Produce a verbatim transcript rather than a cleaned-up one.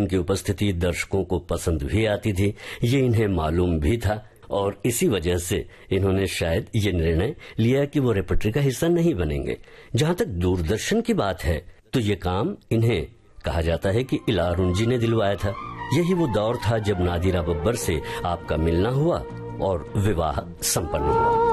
इनकी उपस्थिति दर्शकों को पसंद भी आती थी, ये इन्हें मालूम भी था और इसी वजह से इन्होंने शायद ये निर्णय लिया कि वो रेपर्टरी का हिस्सा नहीं बनेंगे। जहां तक दूरदर्शन की बात है तो ये काम इन्हें कहा जाता है कि इला अरुण जी ने दिलवाया था। यही वो दौर था जब नादिरा बब्बर से आपका मिलना हुआ और विवाह संपन्न हुआ।